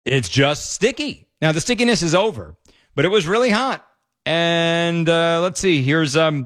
It's just sticky. Now, the stickiness is over, but it was really hot. And let's see. Here's CBS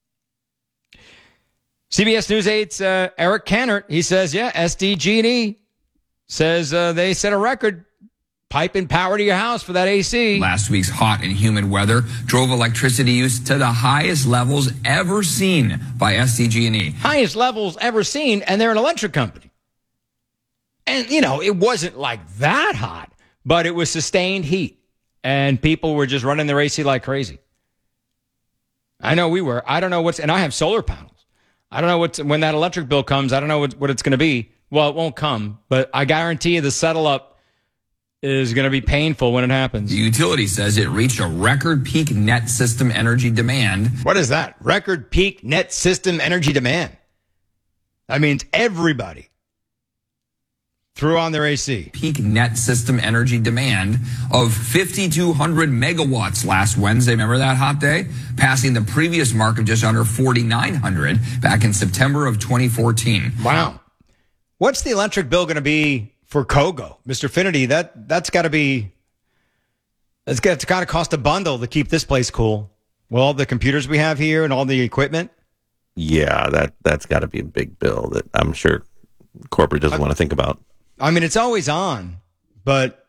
News 8's Eric Cannert. He says, yeah, SDG&E says they set a record piping power to your house for that AC. Last week's hot and humid weather drove electricity use to the highest levels ever seen by SDG&E. Highest levels ever seen, and they're an electric company. And, you know, it wasn't like that hot, but it was sustained heat. And people were just running their AC like crazy. I know we were. I don't know and I have solar panels. I don't know when that electric bill comes, I don't know what it's going to be. Well, it won't come, but I guarantee you the settle up is going to be painful when it happens. The utility says it reached a record peak net system energy demand. What is that? Record peak net system energy demand. That means everybody threw on their AC. Peak net system energy demand of 5,200 megawatts last Wednesday. Remember that hot day? Passing the previous mark of just under 4,900 back in September of 2014. Wow. What's the electric bill going to be for Kogo? Mr. Finity, that's got to cost a bundle to keep this place cool. Well, all the computers we have here and all the equipment. Yeah, that's got to be a big bill that I'm sure corporate doesn't want to think about. I mean, it's always on, but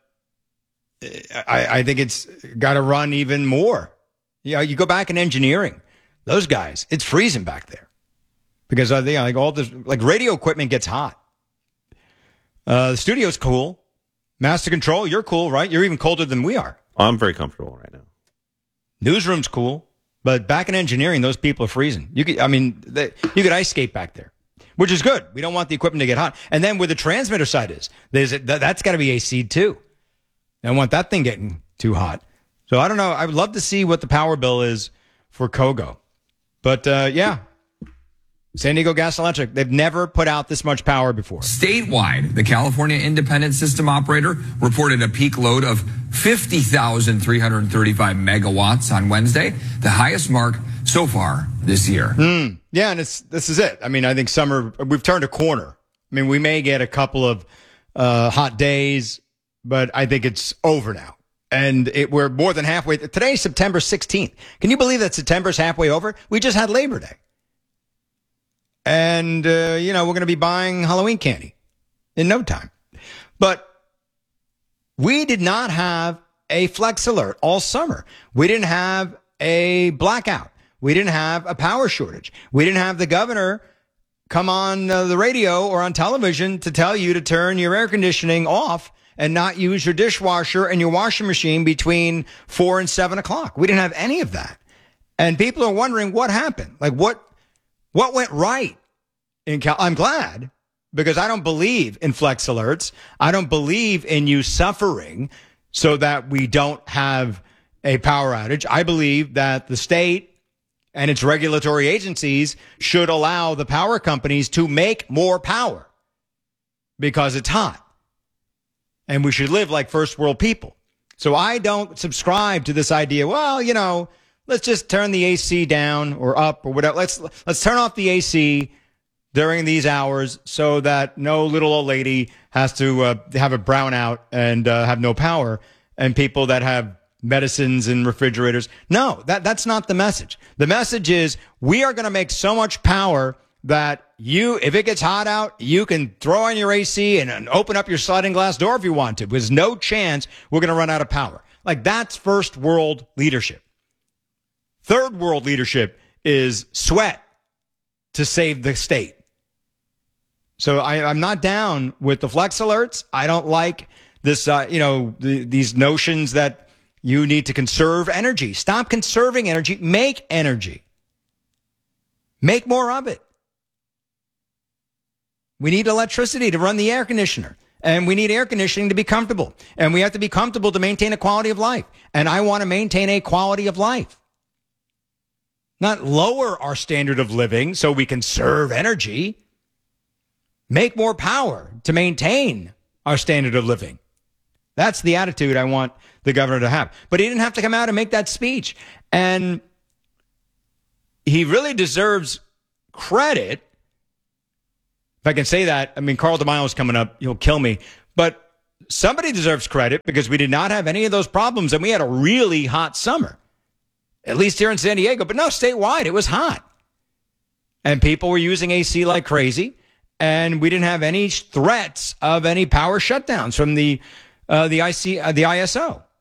I think it's got to run even more. You know, you go back in engineering, those guys, it's freezing back there because like all this, like radio equipment gets hot. The studio's cool. Master Control, you're cool, right? You're even colder than we are. I'm very comfortable right now. Newsroom's cool, but back in engineering, those people are freezing. You could ice skate back there. Which is good. We don't want the equipment to get hot. And then where the transmitter side is, that's got to be AC'd too. I don't want that thing getting too hot. So I don't know. I would love to see what the power bill is for Kogo. But yeah, San Diego Gas and Electric, they've never put out this much power before. Statewide, the California Independent System Operator reported a peak load of 50,335 megawatts on Wednesday, the highest mark so far this year. Yeah, and this is it. I mean, I think we've turned a corner. I mean, we may get a couple of hot days, but I think it's over now. And we're more than halfway. Today's September 16th. Can you believe that September's halfway over? We just had Labor Day. And, we're going to be buying Halloween candy in no time. But we did not have a flex alert all summer. We didn't have a blackout. We didn't have a power shortage. We didn't have the governor come on the radio or on television to tell you to turn your air conditioning off and not use your dishwasher and your washing machine between 4 and 7 o'clock. We didn't have any of that. And people are wondering what happened. Like what went right in I'm glad, because I don't believe in flex alerts. I don't believe in you suffering so that we don't have a power outage. I believe that the state and its regulatory agencies should allow the power companies to make more power because it's hot. And we should live like first world people. So I don't subscribe to this idea, well, let's just turn the AC down or up or whatever. Let's turn off the AC during these hours so that no little old lady has to have a brownout and have no power, and people that have medicines and refrigerators. No, that's not the message. The message is we are going to make so much power that if it gets hot out, you can throw on your AC and open up your sliding glass door if you want to. There's no chance we're going to run out of power. Like, that's first world leadership. Third world leadership is sweat to save the state. So I'm not down with the flex alerts. I don't like this, these notions that you need to conserve energy. Stop conserving energy. Make energy. Make more of it. We need electricity to run the air conditioner. And we need air conditioning to be comfortable. And we have to be comfortable to maintain a quality of life. And I want to maintain a quality of life. Not lower our standard of living so we conserve energy. Make more power to maintain our standard of living. That's the attitude I want the governor to have. But he didn't have to come out and make that speech. And he really deserves credit. If I can say that, I mean, Carl DeMaio is coming up. He'll kill me. But somebody deserves credit because we did not have any of those problems and we had a really hot summer, at least here in San Diego. But no, statewide, it was hot. And people were using AC like crazy. And we didn't have any threats of any power shutdowns from the ISO.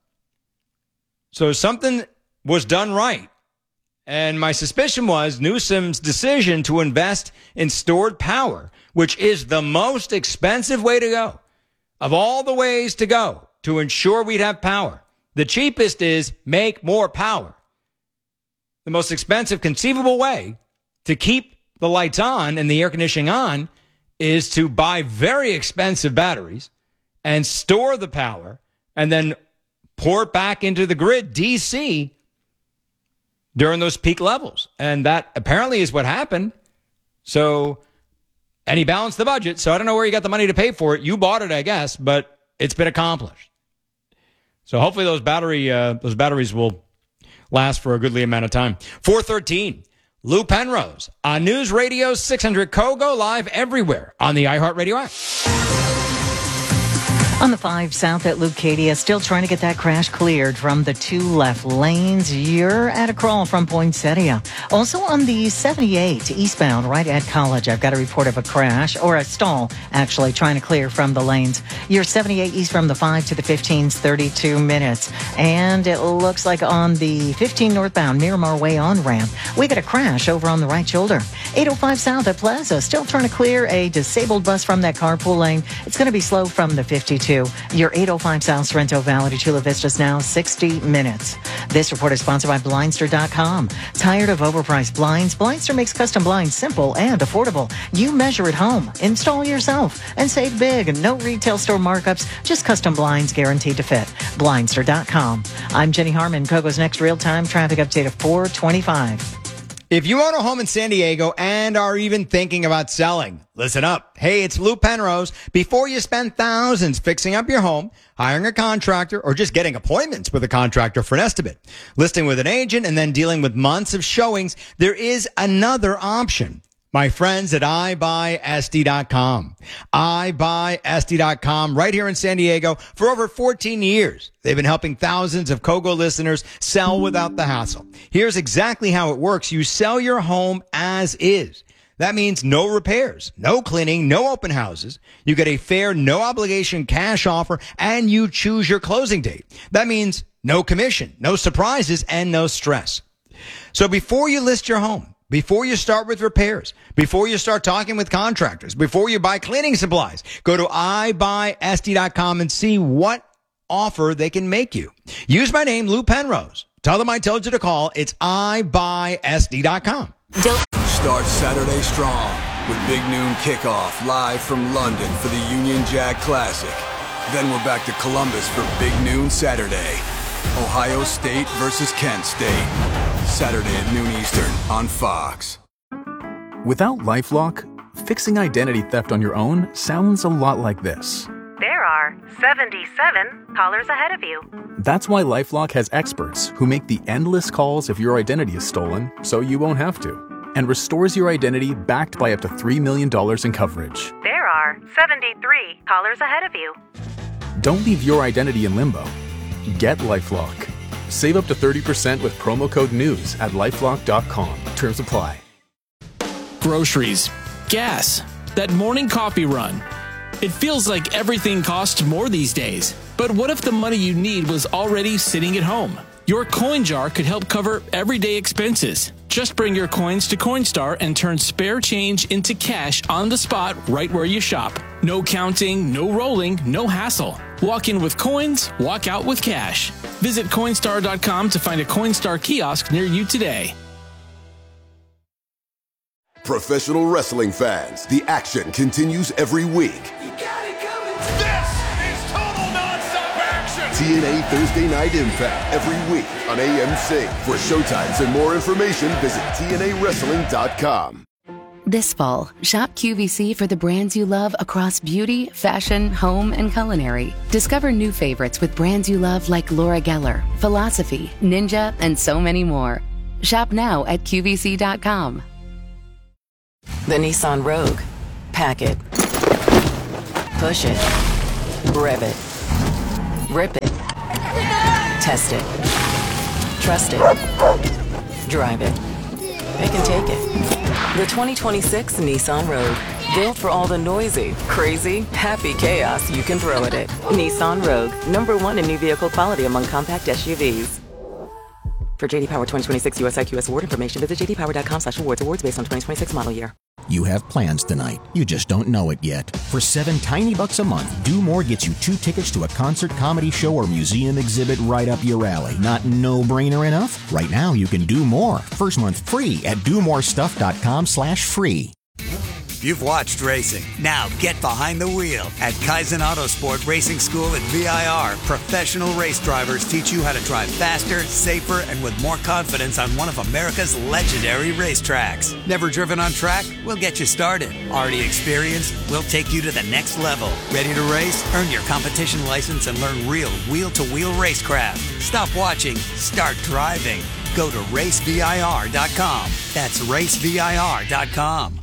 So something was done right. And my suspicion was Newsom's decision to invest in stored power, which is the most expensive way to go. Of all the ways to go to ensure we'd have power, the cheapest is make more power. The most expensive conceivable way to keep the lights on and the air conditioning on is to buy very expensive batteries and store the power and then pour it back into the grid, DC, during those peak levels. And that apparently is what happened. So, and he balanced the budget. So I don't know where you got the money to pay for it. You bought it, I guess, but it's been accomplished. So hopefully those batteries will last for a goodly amount of time. 413, Lou Penrose on News Radio 600 KOGO, live everywhere on the iHeartRadio app. On the 5 South at Leucadia, still trying to get that crash cleared from the 2 left lanes. You're at a crawl from Poinsettia. Also on the 78 eastbound right at College, I've got a report of a crash, or a stall, actually, trying to clear from the lanes. You're 78 east from the 5 to the 15's 32 minutes. And it looks like on the 15 northbound Miramar Way on-ramp, we got a crash over on the right shoulder. 805 South at Plaza, still trying to clear a disabled bus from that carpool lane. It's going to be slow from the 52. Your 805 South Sorrento Valley to Chula Vista's now 60 minutes. This report is sponsored by Blindster.com. Tired of overpriced blinds? Blindster makes custom blinds simple and affordable. You measure at home, install yourself, and save big. No retail store markups, just custom blinds guaranteed to fit. Blindster.com. I'm Jenny Harmon, KOGO's next real-time traffic update of 425. If you own a home in San Diego and are even thinking about selling, listen up. Hey, it's Lou Penrose. Before you spend thousands fixing up your home, hiring a contractor, or just getting appointments with a contractor for an estimate, listing with an agent, and then dealing with months of showings, there is another option. My friends at iBuySD.com. iBuySD.com, right here in San Diego for over 14 years. They've been helping thousands of KOGO listeners sell without the hassle. Here's exactly how it works. You sell your home as is. That means no repairs, no cleaning, no open houses. You get a fair, no obligation cash offer, and you choose your closing date. That means no commission, no surprises, and no stress. So before you list your home, before you start with repairs, before you start talking with contractors, before you buy cleaning supplies, go to iBuySD.com and see what offer they can make you. Use my name, Lou Penrose. Tell them I told you to call. It's iBuySD.com. Start Saturday strong with Big Noon Kickoff live from London for the Union Jack Classic. Then we're back to Columbus for Big Noon Saturday. Ohio State versus Kent State. Saturday at noon Eastern on Fox. Without LifeLock, fixing identity theft on your own sounds a lot like this. There are 77 callers ahead of you. That's why LifeLock has experts who make the endless calls if your identity is stolen so you won't have to, and restores your identity backed by up to $3 million in coverage. There are 73 callers ahead of you. Don't leave your identity in limbo. Get LifeLock. Save up to 30% with promo code NEWS at LifeLock.com. Terms apply. Groceries, gas, that morning coffee run. It feels like everything costs more these days. But what if the money you need was already sitting at home? Your coin jar could help cover everyday expenses. Just bring your coins to Coinstar and turn spare change into cash on the spot right where you shop. No counting, no rolling, no hassle. Walk in with coins, walk out with cash. Visit Coinstar.com to find a Coinstar kiosk near you today. Professional wrestling fans, the action continues every week. You got it coming. This is total nonstop action. TNA Thursday Night Impact every week on AMC. For showtimes and more information, visit TNAWrestling.com. This fall, shop QVC for the brands you love across beauty, fashion, home, and culinary. Discover new favorites with brands you love like Laura Geller, Philosophy, Ninja, and so many more. Shop now at QVC.com. The Nissan Rogue. Pack it. Push it. Rev it. Rip it. Test it. Trust it. Drive it. They can take it. The 2026 Nissan Rogue. Built for all the noisy, crazy, happy chaos you can throw at it. Nissan Rogue. #1 in new vehicle quality among compact SUVs. For JD Power 2026 US IQS award information, visit jdpower.com/awards. Awards based on 2026 model year. You have plans tonight. You just don't know it yet. For $7 tiny bucks a month, Do More gets you 2 tickets to a concert, comedy show, or museum exhibit right up your alley. Not no-brainer enough? Right now, you can do more. First month free at domorestuff.com/free. You've watched racing. Now get behind the wheel. At Kaizen Autosport Racing School at VIR, professional race drivers teach you how to drive faster, safer, and with more confidence on one of America's legendary racetracks. Never driven on track? We'll get you started. Already experienced? We'll take you to the next level. Ready to race? Earn your competition license and learn real wheel-to-wheel racecraft. Stop watching. Start driving. Go to racevir.com. That's racevir.com.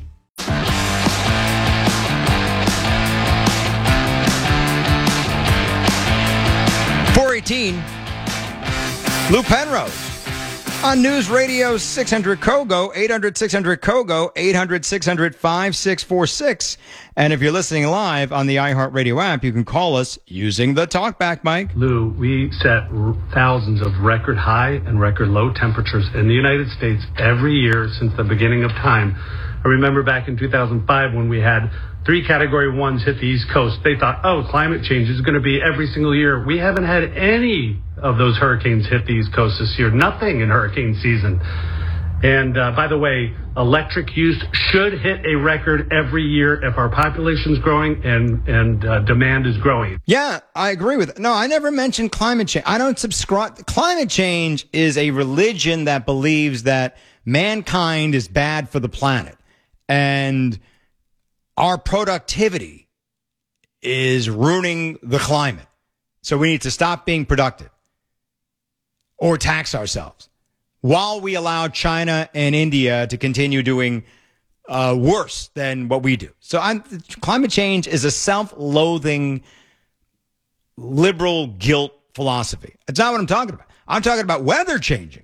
418, Lou Penrose on News Radio 600 KOGO, 800-600-KOGO, 800-600-5646. And if you're listening live on the iHeartRadio app, you can call us using the TalkBack mic. Lou, we set thousands of record high and record low temperatures in the United States every year since the beginning of time. I remember back in 2005 when we had 3 Category 1s hit the East Coast. They thought, climate change is going to be every single year. We haven't had any of those hurricanes hit the East Coast this year. Nothing in hurricane season. And by the way, electric use should hit a record every year if our population's growing and demand is growing. Yeah, I agree with it. No, I never mentioned climate change. I don't subscribe. Climate change is a religion that believes that mankind is bad for the planet. And our productivity is ruining the climate. So we need to stop being productive or tax ourselves while we allow China and India to continue doing worse than what we do. So climate change is a self-loathing liberal guilt philosophy. That's not what I'm talking about. I'm talking about weather changing.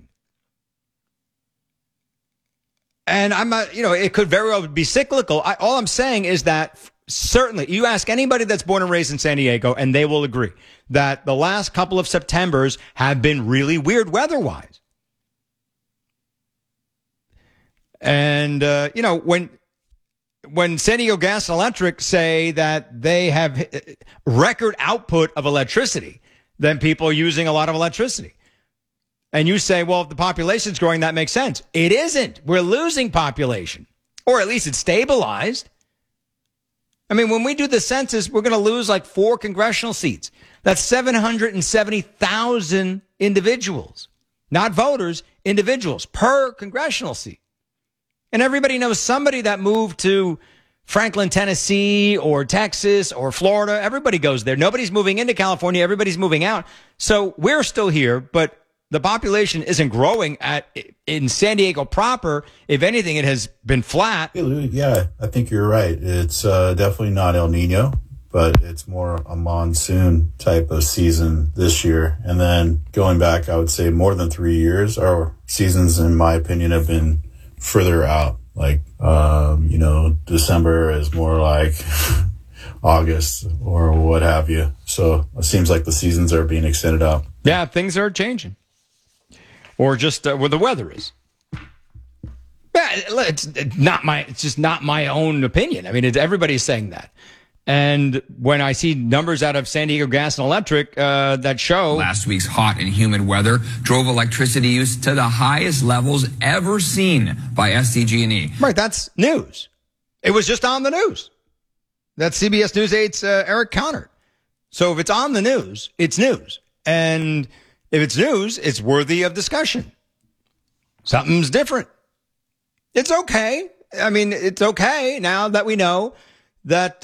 And I'm not, it could very well be cyclical. All I'm saying is that certainly, you ask anybody that's born and raised in San Diego, and they will agree that the last couple of Septembers have been really weird weather-wise. And, when San Diego Gas and Electric say that they have record output of electricity, then people are using a lot of electricity. And you say, well, if the population's growing, that makes sense. It isn't. We're losing population. Or at least it's stabilized. I mean, when we do the census, we're going to lose like 4 congressional seats. That's 770,000 individuals. Not voters, individuals per congressional seat. And everybody knows somebody that moved to Franklin, Tennessee, or Texas, or Florida. Everybody goes there. Nobody's moving into California. Everybody's moving out. So we're still here, but the population isn't growing in San Diego proper. If anything, it has been flat. Yeah, I think you're right. It's definitely not El Nino, but it's more a monsoon type of season this year. And then going back, I would say more than 3 years, our seasons, in my opinion, have been further out. Like, December is more like August or what have you. So it seems like the seasons are being extended out. Yeah, things are changing. Or just where the weather is. Yeah, it's just not my own opinion. I mean, everybody's saying that. And when I see numbers out of San Diego Gas and Electric that show last week's hot and humid weather drove electricity use to the highest levels ever seen by SDG&E. Right, that's news. It was just on the news. That's CBS News 8's Eric Connert. So if it's on the news, it's news. And if it's news, it's worthy of discussion. Something's different. It's okay. I mean, it's okay now that we know that,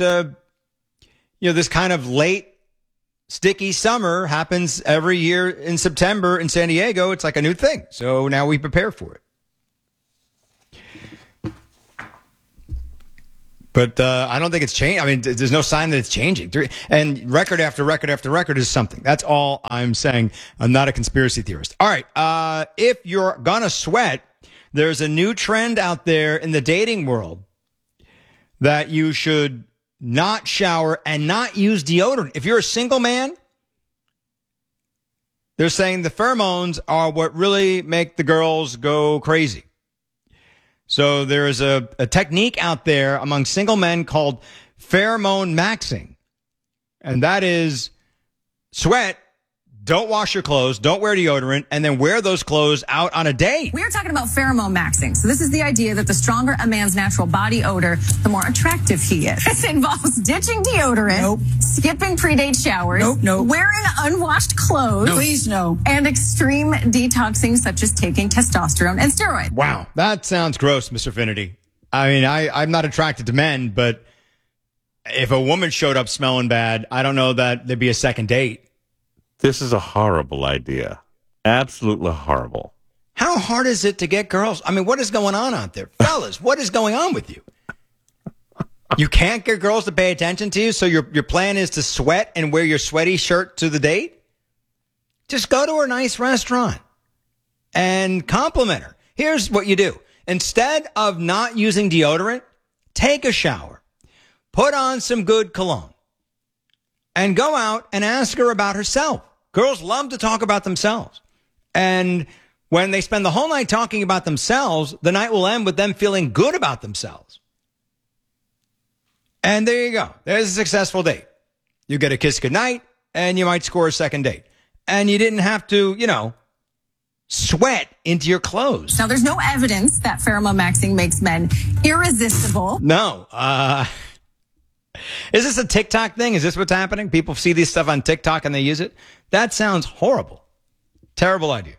this kind of late, sticky summer happens every year in September in San Diego. It's like a new thing. So now we prepare for it. But I don't think it's changed. I mean, there's no sign that it's changing. And record after record after record is something. That's all I'm saying. I'm not a conspiracy theorist. All right. If you're going to sweat, there's a new trend out there in the dating world that you should not shower and not use deodorant. If you're a single man, they're saying the pheromones are what really make the girls go crazy. So there's a technique out there among single men called pheromone maxing. And that is sweat, don't wash your clothes, don't wear deodorant, and then wear those clothes out on a date. We're talking about pheromone maxing. So this is the idea that the stronger a man's natural body odor, the more attractive he is. This involves ditching deodorant, skipping pre-date showers, wearing unwashed clothes, please no, and extreme detoxing such as taking testosterone and steroids. Wow, that sounds gross, Mr. Finity. I mean, I'm not attracted to men, but if a woman showed up smelling bad, I don't know that there'd be a second date. This is a horrible idea. Absolutely horrible. How hard is it to get girls? I mean, what is going on out there? Fellas, what is going on with you? You can't get girls to pay attention to you, so your plan is to sweat and wear your sweaty shirt to the date? Just go to a nice restaurant and compliment her. Here's what you do. Instead of not using deodorant, take a shower. Put on some good cologne. And go out and ask her about herself. Girls love to talk about themselves. And when they spend the whole night talking about themselves, the night will end with them feeling good about themselves. And there you go. There's a successful date. You get a kiss goodnight, and you might score a second date. And you didn't have to, sweat into your clothes. Now, there's no evidence that pheromone maxing makes men irresistible. No. Is this a TikTok thing? Is this what's happening? People see this stuff on TikTok and they use it? That sounds horrible. Terrible idea.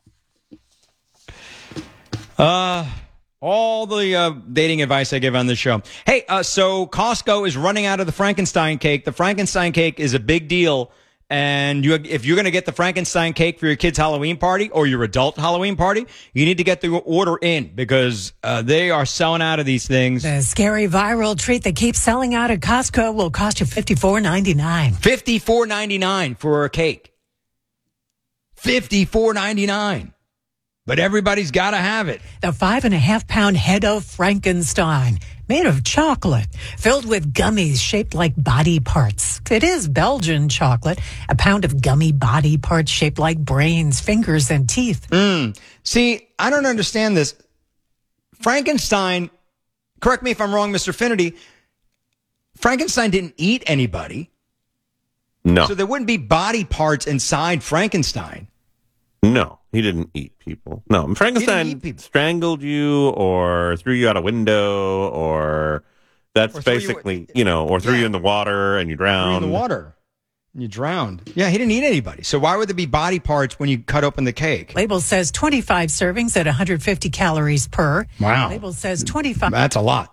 All the dating advice I give on this show. Hey, so Costco is running out of the Frankenstein cake. The Frankenstein cake is a big deal. And if you're going to get the Frankenstein cake for your kid's Halloween party or your adult Halloween party, you need to get the order in because they are selling out of these things. The scary viral treat that keeps selling out at Costco will cost you $54.99. $54.99 for a cake. $54.99. But everybody's got to have it. The 5.5-pound head of Frankenstein, made of chocolate, filled with gummies shaped like body parts. It is Belgian chocolate, a pound of gummy body parts shaped like brains, fingers, and teeth. See, I don't understand this. Frankenstein, correct me if I'm wrong, Mr. Finity, Frankenstein didn't eat anybody. No. So there wouldn't be body parts inside Frankenstein. No, he didn't eat people. No, Frankenstein strangled you or threw you out a window or that's basically, or threw you in the water and you drowned. Threw you in the water and you drowned. Yeah, he didn't eat anybody. So why would there be body parts when you cut open the cake? Label says 25 servings at 150 calories per. Wow. Label says 25. That's a lot.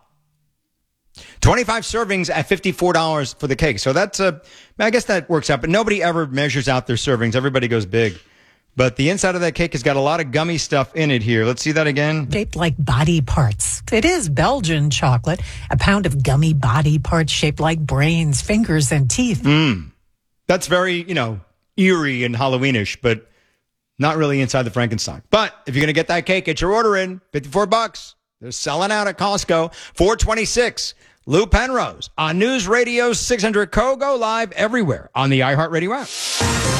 25 servings at $54 for the cake. So that's I guess that works out, but nobody ever measures out their servings. Everybody goes big. But the inside of that cake has got a lot of gummy stuff in it here. Let's see that again. Shaped like body parts. It is Belgian chocolate, a pound of gummy body parts shaped like brains, fingers, and teeth. That's very, eerie and Halloweenish, but not really inside the Frankenstein. But if you're going to get that cake, get your order in. $54. They're selling out at Costco. 426. Lou Penrose on News Radio 600 Co. Go live everywhere on the iHeartRadio app.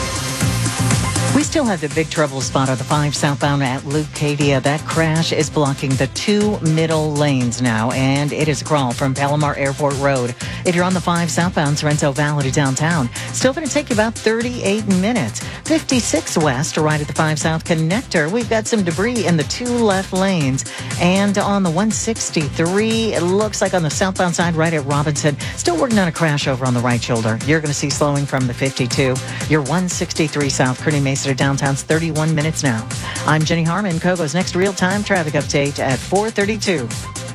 We still have the big trouble spot on the 5 southbound at Leucadia. That crash is blocking the 2 middle lanes now, and it is a crawl from Palomar Airport Road. If you're on the 5 southbound Sorrento Valley to downtown, still going to take you about 38 minutes. 56 west right at the 5 south connector. We've got some debris in the 2 left lanes. And on the 163, it looks like on the southbound side right at Robinson, still working on a crash over on the right shoulder. You're going to see slowing from the 52. Your 163 south, Kearney Mesa to downtown's 31 minutes now. I'm Jenny Harmon. Kogo's next real-time traffic update at 4:32.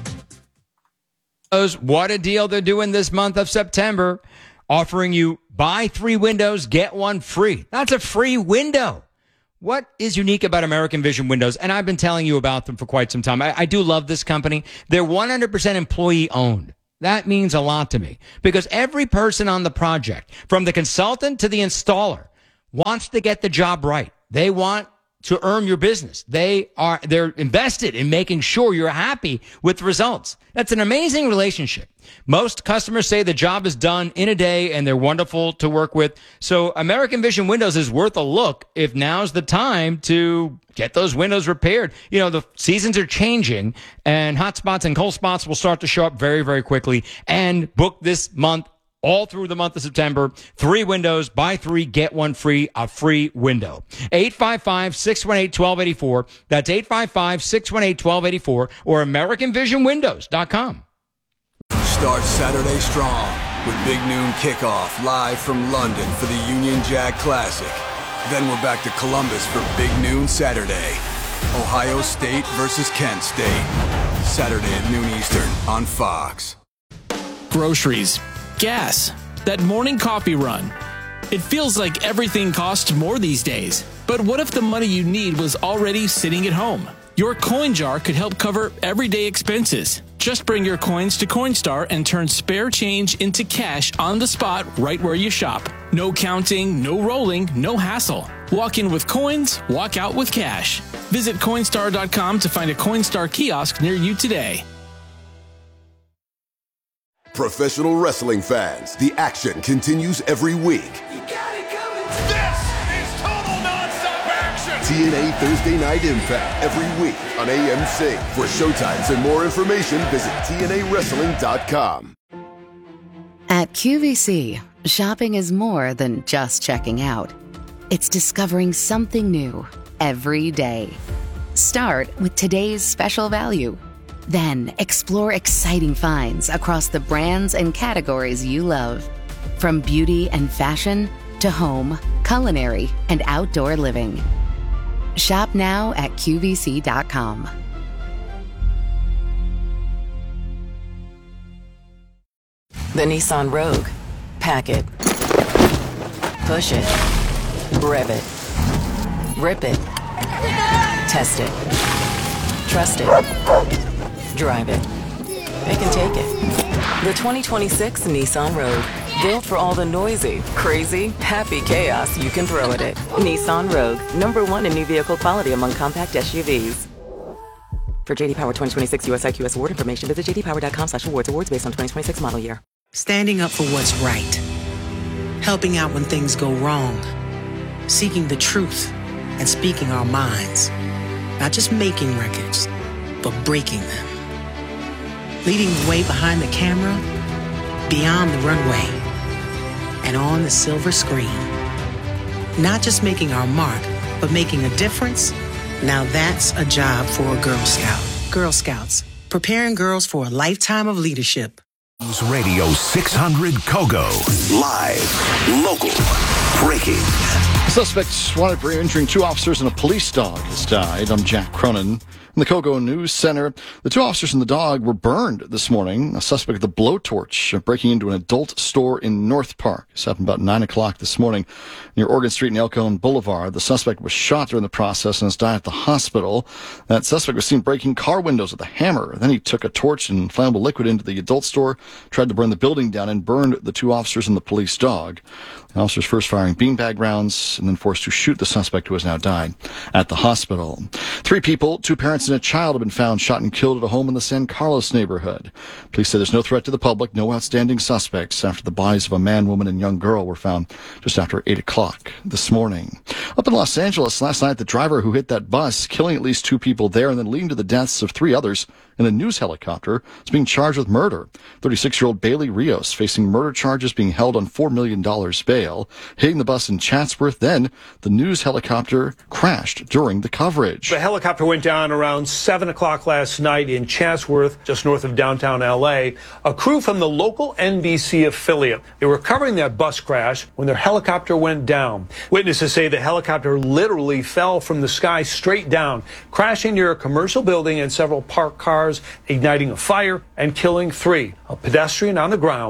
What a deal they're doing this month of September, offering you buy 3 windows, get 1 free. That's a free window. what is unique about American Vision Windows, and I've been telling you about them for quite some time. I do love this company. They're 100% employee owned. That means a lot to me because every person on the project, from the consultant to the installer, wants to get the job right. They want to earn your business. They're invested in making sure you're happy with the results. That's an amazing relationship. Most customers say the job is done in a day and they're wonderful to work with. So American Vision Windows is worth a look if now's the time to get those windows repaired. You know, the seasons are changing and hot spots and cold spots will start to show up very, very quickly. And book this month, all through the month of September. 3 windows, buy 3, get 1 free, a free window. 855-618-1284. That's 855-618-1284 or AmericanVisionWindows.com. Start Saturday strong with Big Noon Kickoff live from London for the Union Jack Classic. Then we're back to Columbus for Big Noon Saturday. Ohio State versus Kent State. Saturday at noon Eastern on Fox. Groceries, gas, that morning coffee run. It feels like everything costs more these days. But what if the money you need was already sitting at home? Your coin jar could help cover everyday expenses. Just bring your coins to Coinstar and turn spare change into cash on the spot right where you shop. No counting, no rolling, no hassle. Walk in with coins, walk out with cash. Visit Coinstar.com to find a Coinstar kiosk near you today. Professional wrestling fans, the action continues every week. This is total nonstop action. TNA Thursday Night Impact every week on AMC. For showtimes and more information, visit TNAWrestling.com. At QVC, shopping is more than just checking out. It's discovering something new every day. Start with today's special value. Then explore exciting finds across the brands and categories you love. From beauty and fashion to home, culinary, and outdoor living. Shop now at QVC.com. The Nissan Rogue. Pack it. Push it. Rev it. Rip it. Test it. Trust it. Drive it. It can take it. The 2026 Nissan Rogue. Built for all the noisy, crazy, happy chaos you can throw at it. Nissan Rogue. #1 in new vehicle quality among compact SUVs. For JD Power 2026 US IQS award information, visit jdpower.com/awards. Awards based on 2026 model year. Standing up for what's right. Helping out when things go wrong. Seeking the truth and speaking our minds. Not just making records, but breaking them. Leading the way behind the camera, beyond the runway, and on the silver screen. Not just making our mark, but making a difference. Now that's a job for a Girl Scout. Girl Scouts, preparing girls for a lifetime of leadership. News Radio 600 Kogo. Live, local, breaking. Suspects wanted for injuring 2 officers and a police dog has died. I'm Jack Cronin. In the Kogo News Center, the 2 officers and the dog were burned this morning. A suspect with a blowtorch breaking into an adult store in North Park. This happened about 9 o'clock this morning near Oregon Street and El Cajon Boulevard. The suspect was shot during the process and has died at the hospital. That suspect was seen breaking car windows with a hammer. Then he took a torch and flammable liquid into the adult store, tried to burn the building down, and burned the 2 officers and the police dog. The officers first firing beanbag rounds and then forced to shoot the suspect who has now died at the hospital. 3 people, 2 parents and a child have been found shot and killed at a home in the San Carlos neighborhood. Police say there's no threat to the public, no outstanding suspects after the bodies of a man, woman, and young girl were found just after 8 o'clock this morning. Up in Los Angeles last night, the driver who hit that bus, killing at least 2 people there and then leading to the deaths of 3 others in a news helicopter, is being charged with murder. 36-year-old Bailey Rios facing murder charges, being held on $4 million bail. Hitting the bus in Chatsworth, then the news helicopter crashed during the coverage. The helicopter went down around 7 o'clock last night in Chatsworth, just north of downtown L.A. A crew from the local NBC affiliate. They were covering that bus crash when their helicopter went down. Witnesses say the helicopter literally fell from the sky straight down, crashing near a commercial building and several parked cars, igniting a fire and killing 3, a pedestrian on the ground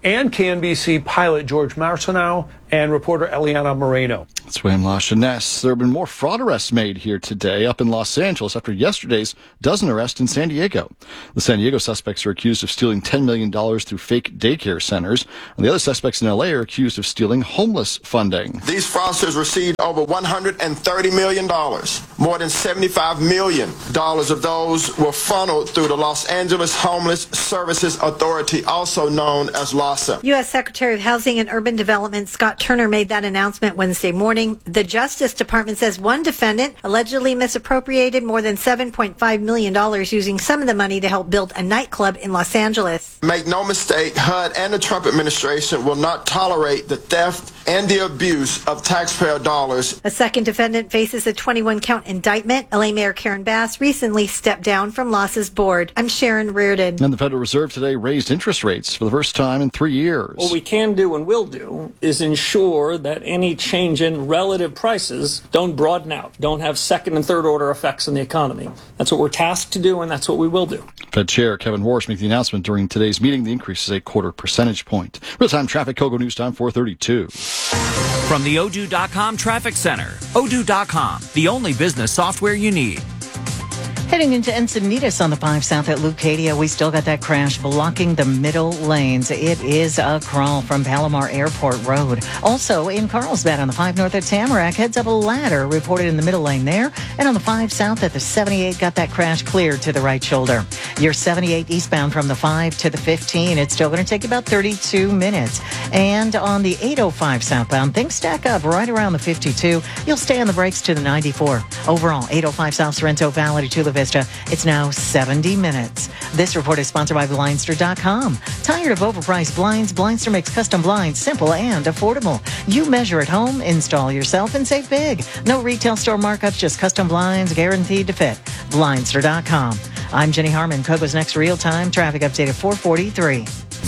and KNBC pilot George Marcineau and reporter Eliana Moreno. That's William LaChanesse. There have been more fraud arrests made here today up in Los Angeles after yesterday's dozen arrests in San Diego. The San Diego suspects are accused of stealing $10 million through fake daycare centers, and the other suspects in L.A. are accused of stealing homeless funding. These fraudsters received over $130 million. More than $75 million of those were funneled through the Los Angeles Homeless Services Authority, also known as LAHSA. U.S. Secretary of Housing and Urban Development Scott Turner made that announcement Wednesday morning. The Justice Department says one defendant allegedly misappropriated more than $7.5 million using some of the money to help build a nightclub in Los Angeles. Make no mistake, HUD and the Trump administration will not tolerate the theft and the abuse of taxpayer dollars. A second defendant faces a 21-count indictment. LA Mayor Karen Bass recently stepped down from LAHSA's board. I'm Sharon Reardon. And the Federal Reserve today raised interest rates for the first time in 3 years. What we can do and will do is ensure that any change in relative prices don't broaden out, don't have second and third order effects on the economy. That's what we're tasked to do, and that's what we will do. Fed Chair Kevin Warsh made the announcement during today's meeting. The increase is a 0.25 percentage point. Real-time traffic, Kogo News Time, 4:32. From the Odoo.com Traffic Center, Odoo.com, the only business software you need. Heading into Encinitas on the 5 South at Leucadia, we still got that crash blocking the middle lanes. It is a crawl from Palomar Airport Road. Also in Carlsbad on the 5 North at Tamarack, heads up a ladder reported in the middle lane there. And on the 5 South at the 78, got that crash cleared to the right shoulder. Your 78 eastbound from the 5 to the 15, it's still going to take about 32 minutes. And on the 805 southbound, things stack up right around the 52. You'll stay on the brakes to the 94. Overall, 805 South Sorrento Valley to Chula Vista, it's now 70 minutes. This report is sponsored by Blindster.com. Tired of overpriced blinds? Blindster makes custom blinds simple and affordable. You measure at home, install yourself, and save big. No retail store markups, just custom blinds guaranteed to fit. Blindster.com. I'm Jenny Harmon. Kogo's next real-time traffic update at 4:43.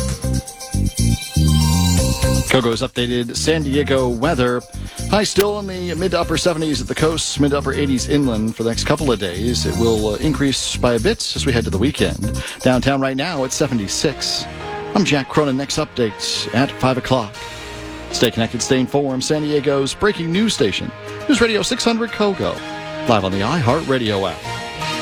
Kogo's updated San Diego weather. High still in the mid to upper 70s at the coast, mid to upper 80s inland for the next couple of days. It will increase by a bit as we head to the weekend. Downtown right now it's 76. I'm Jack Cronin. Next update at 5 o'clock. Stay connected, stay informed. San Diego's breaking news station. News Radio 600 Kogo. Live on the iHeartRadio app.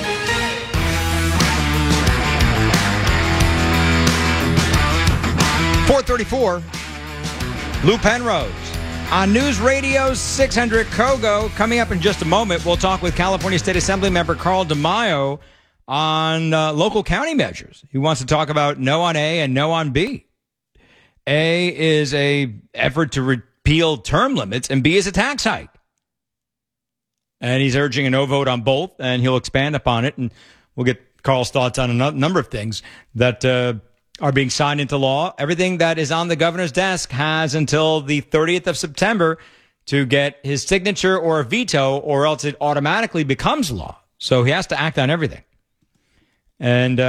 .34, Lou Penrose on News Radio 600 Kogo. Coming up in just a moment, we'll talk with California State Assembly member Carl DeMaio on local county measures. He wants to talk about no on A and no on B. A is a effort to repeal term limits, and B is a tax hike. And he's urging a no vote on both, and he'll expand upon it, and we'll get Carl's thoughts on a number of things that are being signed into law. Everything that is on the governor's desk has until the 30th of September to get his signature or a veto, or else it automatically becomes law. So he has to act on everything. And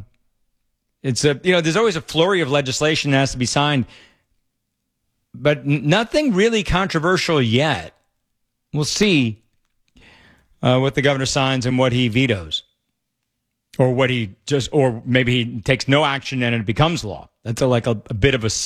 there's always a flurry of legislation that has to be signed, but nothing really controversial yet. We'll see what the governor signs and what he vetoes. Or what or maybe he takes no action and it becomes law. That's a bit of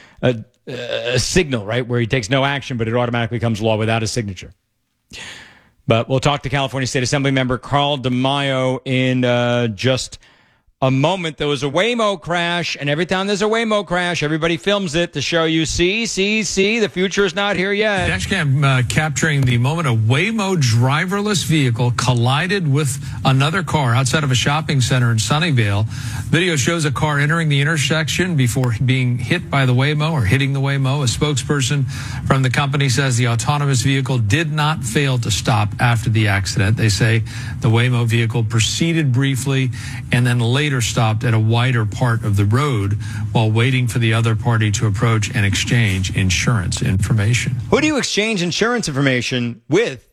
a signal, right? Where he takes no action, but it automatically becomes law without a signature. But we'll talk to California State Assembly member Carl DeMaio in just a moment. There was a Waymo crash, and every time there's a Waymo crash, everybody films it to show you, see, the future is not here yet. Dashcam capturing the moment a Waymo driverless vehicle collided with another car outside of a shopping center in Sunnyvale. Video shows a car entering the intersection before being hit by the Waymo or hitting the Waymo. A spokesperson from the company says the autonomous vehicle did not fail to stop after the accident. They say the Waymo vehicle proceeded briefly and then later stopped at a wider part of the road while waiting for the other party to approach and exchange insurance information. Who do you exchange insurance information with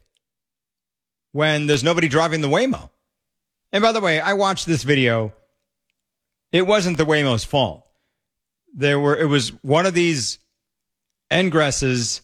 when there's nobody driving the Waymo? And by the way, I watched this video. It wasn't the Waymo's fault. It was one of these ingresses,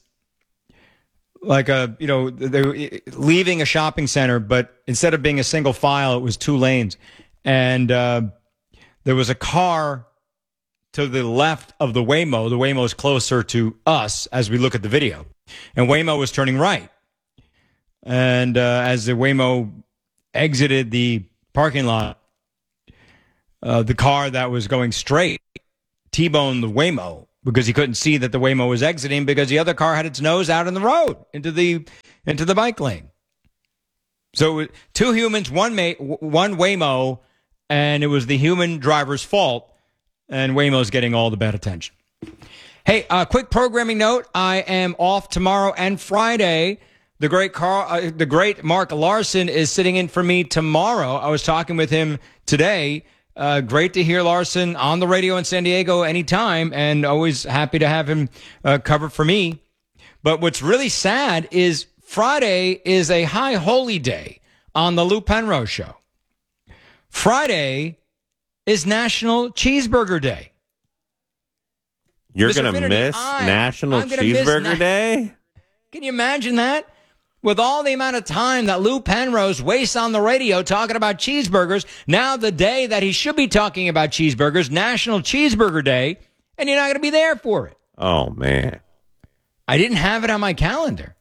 like they were leaving a shopping center, but instead of being a single file, it was 2 lanes. And there was a car to the left of the Waymo. The Waymo is closer to us as we look at the video. And Waymo was turning right. And as the Waymo exited the parking lot, the car that was going straight T-boned the Waymo because he couldn't see that the Waymo was exiting because the other car had its nose out in the road into the bike lane. So 2 humans, one Waymo, and it was the human driver's fault, and Waymo's getting all the bad attention. Hey, quick programming note. I am off tomorrow and Friday. The great Mark Larson is sitting in for me tomorrow. I was talking with him today. Great to hear Larson on the radio in San Diego anytime, and always happy to have him cover for me. But what's really sad is Friday is a high holy day on the Lou Penrose Show. Friday is National Cheeseburger Day. You're going to miss National Cheeseburger Day? Can you imagine that? With all the amount of time that Lou Penrose wastes on the radio talking about cheeseburgers, now the day that he should be talking about cheeseburgers, National Cheeseburger Day, and you're not going to be there for it. Oh, man. I didn't have it on my calendar.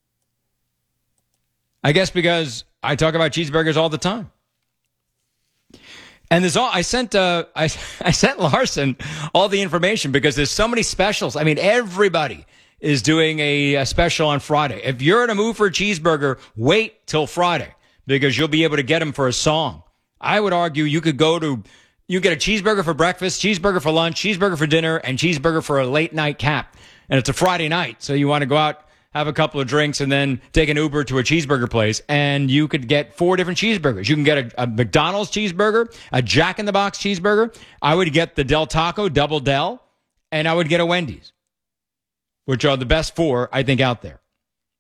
I guess because I talk about cheeseburgers all the time. And I sent Larson all the information because there's so many specials. I mean, everybody is doing a special on Friday. If you're in a mood for a cheeseburger, wait till Friday because you'll be able to get them for a song. I would argue you get a cheeseburger for breakfast, cheeseburger for lunch, cheeseburger for dinner, and cheeseburger for a late night cap. And it's a Friday night, so you want to go out, have a couple of drinks, and then take an Uber to a cheeseburger place, and you could get 4 different cheeseburgers. You can get a McDonald's cheeseburger, a Jack in the Box cheeseburger. I would get the Del Taco Double Del, and I would get a Wendy's, which are the best 4, I think, out there.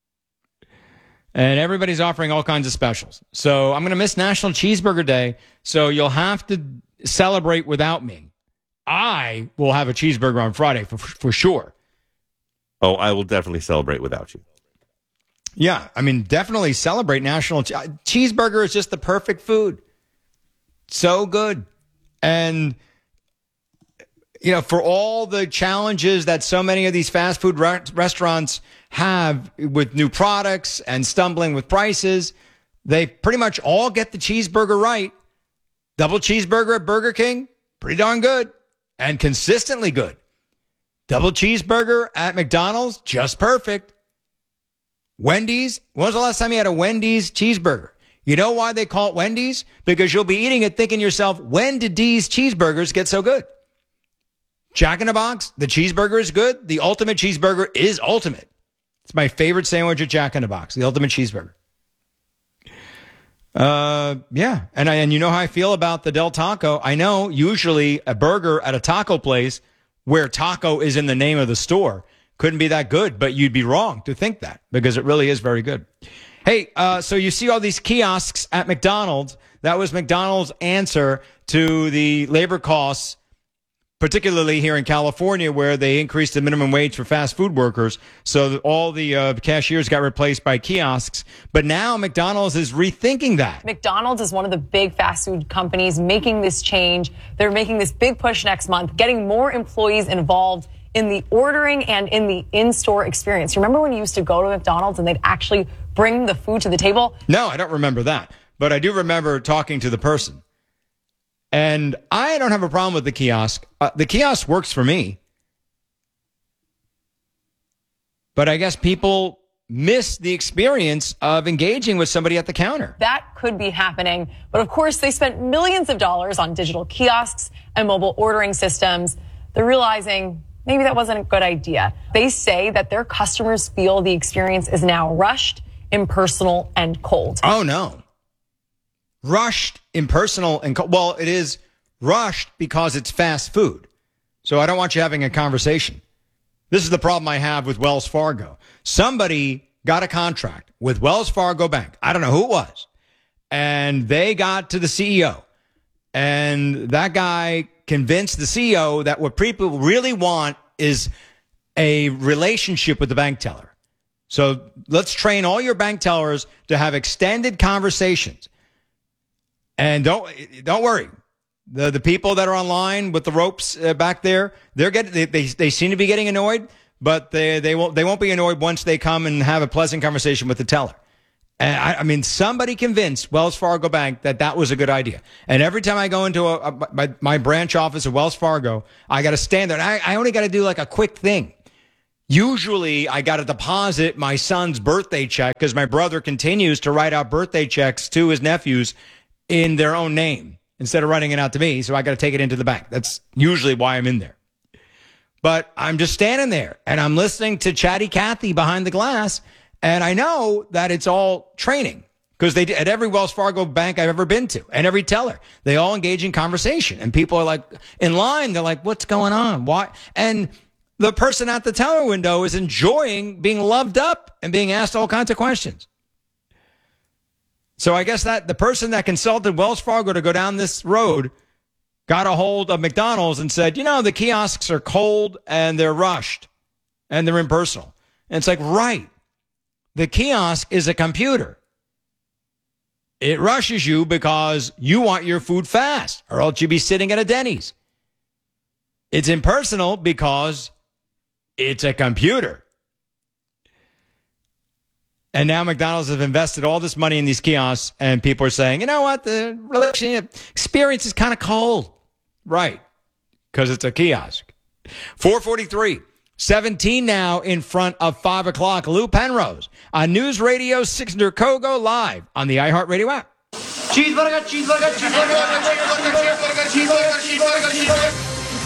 And everybody's offering all kinds of specials. So I'm going to miss National Cheeseburger Day, so you'll have to celebrate without me. I will have a cheeseburger on Friday for sure. Oh, I will definitely celebrate without you. Yeah, I mean, definitely celebrate National Cheeseburger is just the perfect food. So good. And, you know, for all the challenges that so many of these fast food restaurants have with new products and stumbling with prices, they pretty much all get the cheeseburger right. Double cheeseburger at Burger King, pretty darn good and consistently good. Double cheeseburger at McDonald's, just perfect. Wendy's, when was the last time you had a Wendy's cheeseburger? You know why they call it Wendy's? Because you'll be eating it thinking to yourself, when did these cheeseburgers get so good? Jack in the Box, the cheeseburger is good. The ultimate cheeseburger is ultimate. It's my favorite sandwich at Jack in the Box, the ultimate cheeseburger. Yeah. And you know how I feel about the Del Taco. I know usually a burger at a taco place where taco is in the name of the store couldn't be that good, but you'd be wrong to think that because it really is very good. Hey, so you see all these kiosks at McDonald's. That was McDonald's answer to the labor costs, particularly here in California, where they increased the minimum wage for fast food workers. So all the cashiers got replaced by kiosks. But now McDonald's is rethinking that. McDonald's is one of the big fast food companies making this change. They're making this big push next month, getting more employees involved in the ordering and in the in-store experience. Remember when you used to go to McDonald's and they'd actually bring the food to the table? No, I don't remember that. But I do remember talking to the person. And I don't have a problem with the kiosk. The kiosk works for me. But I guess people miss the experience of engaging with somebody at the counter. That could be happening. But of course, they spent millions of dollars on digital kiosks and mobile ordering systems. They're realizing maybe that wasn't a good idea. They say that their customers feel the experience is now rushed, impersonal, and cold. Oh, no. Rushed, impersonal, and cold. Well, it is rushed because it's fast food. So I don't want you having a conversation. This is the problem I have with Wells Fargo. Somebody got a contract with Wells Fargo Bank. I don't know who it was. And they got to the CEO. And that guy convinced the CEO that what people really want is a relationship with the bank teller. So let's train all your bank tellers to have extended conversations. And don't worry. The people that are online with the ropes back there, they seem to be getting annoyed, but they won't be annoyed once they come and have a pleasant conversation with the teller. And I mean, somebody convinced Wells Fargo Bank that was a good idea. And every time I go into my branch office of Wells Fargo, I got to stand there. And I only got to do like a quick thing. Usually I got to deposit my son's birthday check because my brother continues to write out birthday checks to his nephews in their own name instead of writing it out to me. So I got to take it into the bank. That's usually why I'm in there. But I'm just standing there and I'm listening to Chatty Cathy behind the glass. And I know that it's all training because they at every Wells Fargo bank I've ever been to and every teller, they all engage in conversation and people are like in line. They're like, what's going on? Why? And the person at the teller window is enjoying being loved up and being asked all kinds of questions. So I guess that the person that consulted Wells Fargo to go down this road got a hold of McDonald's and said, the kiosks are cold and they're rushed and they're impersonal. And it's like, right. The kiosk is a computer. It rushes you because you want your food fast, or else you'd be sitting at a Denny's. It's impersonal because it's a computer. And now McDonald's have invested all this money in these kiosks, and people are saying, you know what, the relationship experience is kind of cold. Right, because it's a kiosk. 4:43. 17 now in front of 5 o'clock. Lou Penrose on News Radio 600 Kogo live on the iHeartRadio app. Cheeseburger, cheeseburger, cheeseburger, cheeseburger, cheeseburger, cheeseburger, cheeseburger.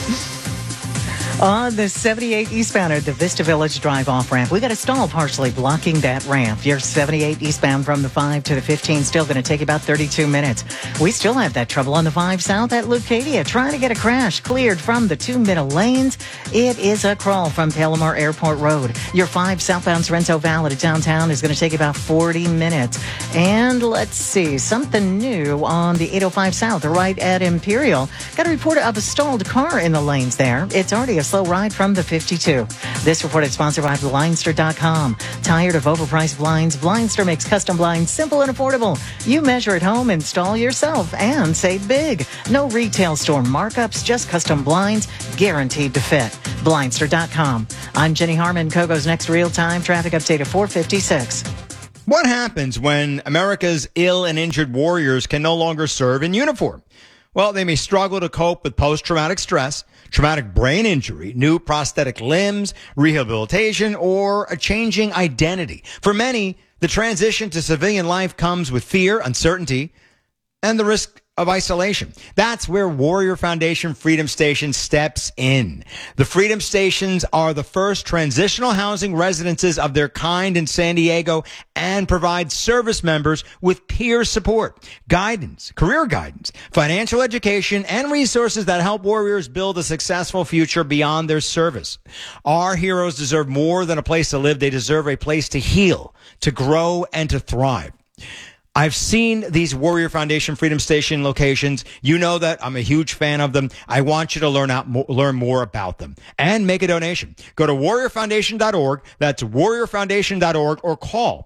On the 78 eastbound at the Vista Village Drive off-ramp, we got a stall partially blocking that ramp. Your 78 eastbound from the 5 to the 15 still going to take about 32 minutes. We still have that trouble on the 5 south at Leucadia, trying to get a crash cleared from the 2 middle lanes. It is a crawl from Palomar Airport Road. Your 5 southbound Sorrento Valley to downtown is going to take about 40 minutes. And let's see, something new on the 805 south, right at Imperial. Got a report of a stalled car in the lanes there. It's already a slow ride from the 52. This report is sponsored by Blindster.com. Tired of overpriced blinds? Blindster makes custom blinds simple and affordable. You measure at home, install yourself, and save big. No retail store markups, just custom blinds guaranteed to fit. Blindster.com. I'm Jenny Harmon. Kogo's next real-time traffic update at 4:56. What happens when America's ill and injured warriors can no longer serve in uniform? Well, they may struggle to cope with post-traumatic stress, traumatic brain injury, new prosthetic limbs, rehabilitation, or a changing identity. For many, the transition to civilian life comes with fear, uncertainty, and the risk of isolation. That's where Warrior Foundation Freedom Station steps in. The Freedom Stations are the first transitional housing residences of their kind in San Diego and provide service members with peer support, guidance, career guidance, financial education, and resources that help warriors build a successful future beyond their service. Our heroes deserve more than a place to live. They deserve a place to heal, to grow, and to thrive. I've seen these Warrior Foundation Freedom Station locations. You know that I'm a huge fan of them. I want you to learn more about them and make a donation. Go to warriorfoundation.org. That's warriorfoundation.org, or call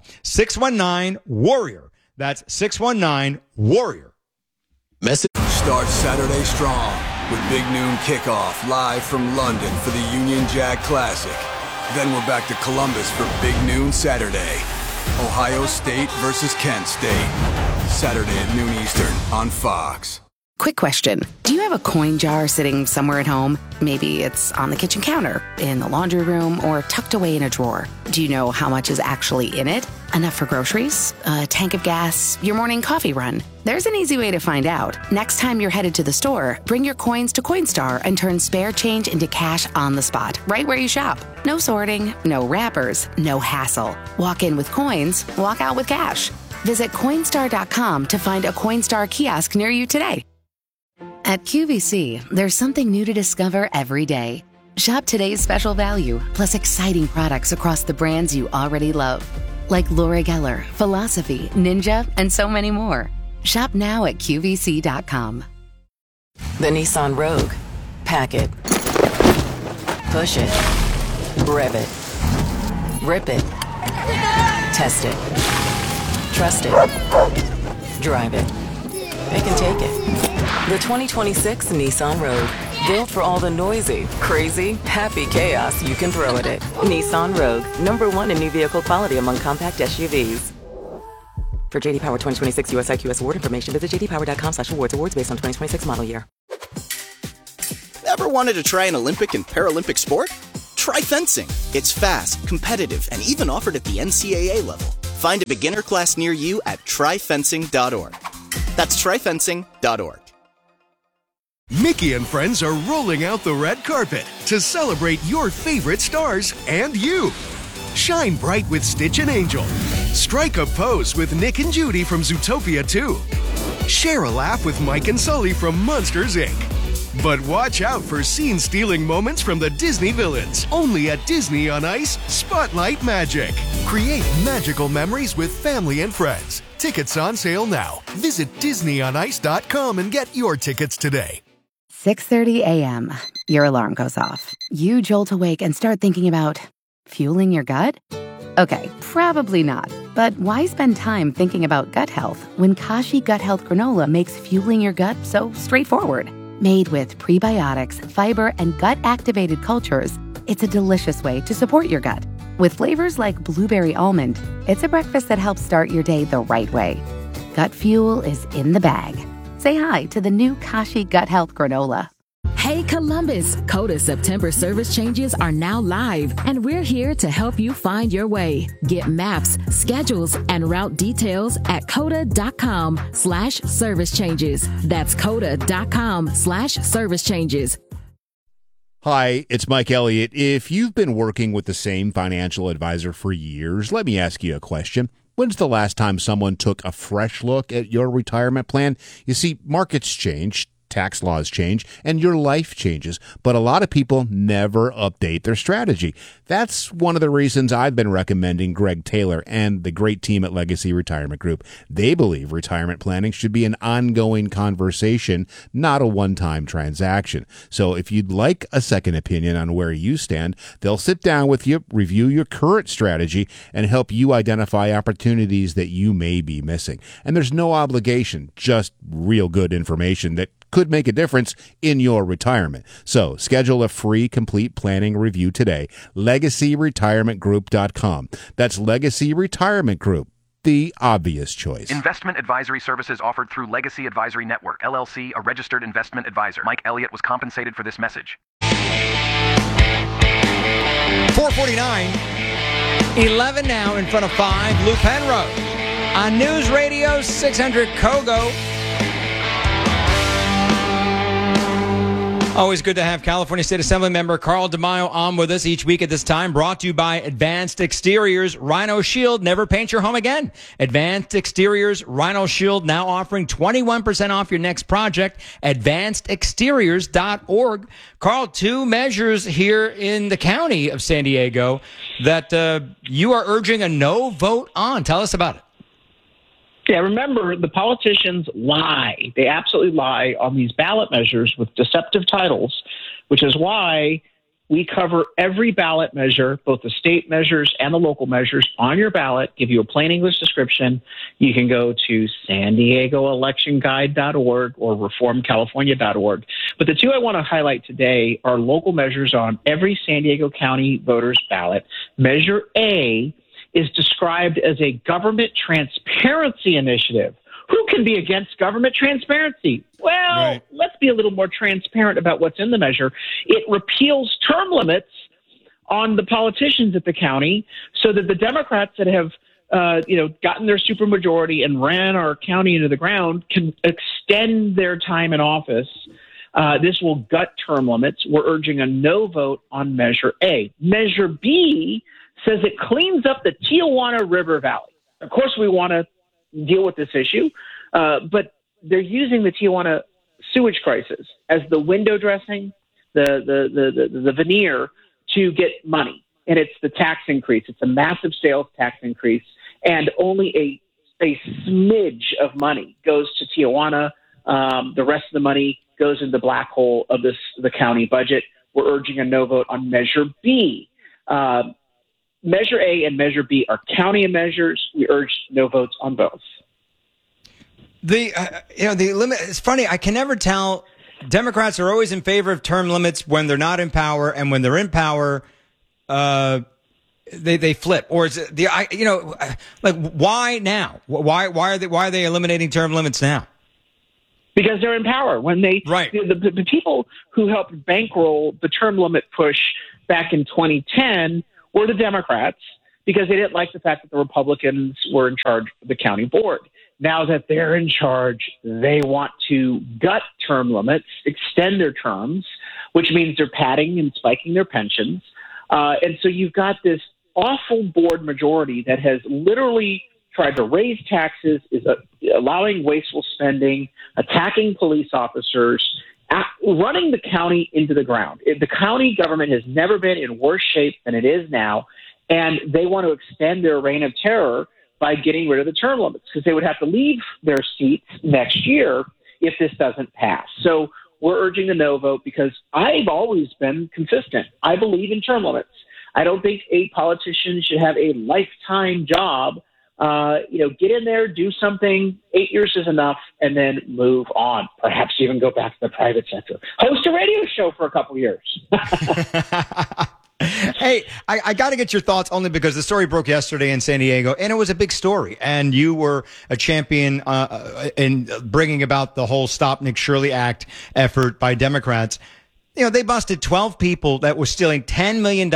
619-WARRIOR. That's 619-WARRIOR. Message starts Saturday strong with Big Noon Kickoff live from London for the Union Jack Classic. Then we're back to Columbus for Big Noon Saturday. Ohio State versus Kent State. Saturday at noon Eastern on Fox. Quick question. Do you have a coin jar sitting somewhere at home? Maybe it's on the kitchen counter, in the laundry room, or tucked away in a drawer. Do you know how much is actually in it? Enough for groceries, a tank of gas, your morning coffee run? There's an easy way to find out. Next time you're headed to the store, bring your coins to Coinstar and turn spare change into cash on the spot, right where you shop. No sorting, no wrappers, no hassle. Walk in with coins, walk out with cash. Visit Coinstar.com to find a Coinstar kiosk near you today. At QVC, there's something new to discover every day. Shop today's special value, plus exciting products across the brands you already love, like Laura Geller, Philosophy, Ninja, and so many more. Shop now at QVC.com. The Nissan Rogue. Pack it. Push it. Rev it. Rip it. Test it. Trust it. Drive it. Pick and take it. The 2026 Nissan Rogue. Built for all the noisy, crazy, happy chaos you can throw at it. Nissan Rogue, #1 in new vehicle quality among compact SUVs. For JD Power 2026 US IQS award information, visit jdpower.com/awards. Awards based on 2026 model year. Ever wanted to try an Olympic and Paralympic sport? Try fencing. It's fast, competitive, and even offered at the NCAA level. Find a beginner class near you at tryfencing.org. That's tryfencing.org. Mickey and friends are rolling out the red carpet to celebrate your favorite stars and you. Shine bright with Stitch and Angel. Strike a pose with Nick and Judy from Zootopia 2. Share a laugh with Mike and Sully from Monsters, Inc. But watch out for scene-stealing moments from the Disney villains. Only at Disney on Ice Spotlight Magic. Create magical memories with family and friends. Tickets on sale now. Visit DisneyOnIce.com and get your tickets today. 6:30 a.m. Your alarm goes off. You jolt awake and start thinking about fueling your gut? Okay, probably not. But why spend time thinking about gut health when Kashi Gut Health Granola makes fueling your gut so straightforward? Made with prebiotics, fiber, and gut-activated cultures, it's a delicious way to support your gut. With flavors like blueberry almond, it's a breakfast that helps start your day the right way. Gut fuel is in the bag. Say hi to the new Kashi Gut Health Granola. Hey Columbus, Coda September service changes are now live, and we're here to help you find your way. Get maps, schedules, and route details at coda.com/service changes. That's coda.com/service changes. Hi, it's Mike Elliott. If you've been working with the same financial advisor for years, let me ask you a question. When's the last time someone took a fresh look at your retirement plan? You see, markets change, tax laws change, and your life changes, but a lot of people never update their strategy. That's one of the reasons I've been recommending Greg Taylor and the great team at Legacy Retirement Group. They believe retirement planning should be an ongoing conversation, not a one-time transaction. So if you'd like a second opinion on where you stand, they'll sit down with you, review your current strategy, and help you identify opportunities that you may be missing. And there's no obligation, just real good information that could make a difference in your retirement. So schedule a free complete planning review today. LegacyRetirementGroup.com. That's Legacy Retirement Group, the obvious choice. Investment advisory services offered through Legacy Advisory Network, LLC, a registered investment advisor. Mike Elliott was compensated for this message. 449, 11 now in front of 5, Lou Penrose on News Radio 600 Kogo. Always good to have California State Assembly member Carl DeMaio on with us each week at this time. Brought to you by Advanced Exteriors, Rhino Shield. Never paint your home again. Advanced Exteriors, Rhino Shield, now offering 21% off your next project. AdvancedExteriors.org. Carl, 2 measures here in the county of San Diego that you are urging a no vote on. Tell us about it. Yeah, remember, the politicians lie. They absolutely lie on these ballot measures with deceptive titles, which is why we cover every ballot measure, both the state measures and the local measures, on your ballot, give you a plain English description. You can go to SanDiegoElectionGuide.org or ReformCalifornia.org. But the 2 I want to highlight today are local measures on every San Diego County voter's ballot. Measure A is described as a government transparency initiative. Who can be against government transparency? Well, Let's be a little more transparent about what's in the measure. It repeals term limits on the politicians at the county so that the Democrats that have gotten their supermajority and ran our county into the ground can extend their time in office. This will gut term limits. We're urging a no vote on Measure A. Measure B says it cleans up the Tijuana River Valley. Of course, we want to deal with this issue, but they're using the Tijuana sewage crisis as the window dressing, the veneer to get money. And it's the tax increase. It's a massive sales tax increase, and only a smidge of money goes to Tijuana. The rest of the money goes in the black hole of the county budget. We're urging a no vote on Measure B. Measure A and Measure B are county measures. We urge no votes on both. The limit. It's funny. I can never tell. Democrats are always in favor of term limits when they're not in power, and when they're in power, they flip. Or is it why now? Why are they eliminating term limits now? Because they're in power. When the people who helped bankroll the term limit push back in 2010 were the Democrats, because they didn't like the fact that the Republicans were in charge of the county board. Now that they're in charge, they want to gut term limits, extend their terms, which means they're padding and spiking their pensions. And so you've got this awful board majority that has literally tried to raise taxes, is allowing wasteful spending, attacking police officers, running the county into the ground. The county government has never been in worse shape than it is now, and they want to extend their reign of terror by getting rid of the term limits, because they would have to leave their seats next year if this doesn't pass. So we're urging the no vote, because I've always been consistent. I believe in term limits. I don't think a politician should have a lifetime job. Get in there, do something. 8 years is enough, and then move on. Perhaps even go back to the private sector. Host a radio show for a couple years. Hey, I got to get your thoughts, only because the story broke yesterday in San Diego, and it was a big story. And you were a champion in bringing about the whole Stop Nick Shirley Act effort by Democrats. They busted 12 people that were stealing $10 million